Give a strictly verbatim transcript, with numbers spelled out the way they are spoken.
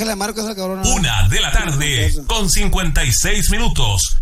déjale marco esa cabrona. Una de la tarde con cincuenta y seis minutos.